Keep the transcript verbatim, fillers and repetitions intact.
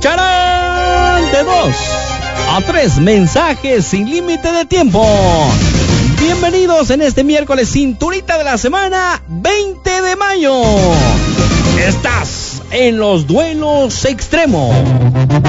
escucharán de dos a tres mensajes sin límite de tiempo. Bienvenidos en este miércoles, cinturita de la semana, veinte de mayo. Estás en los duelos extremos.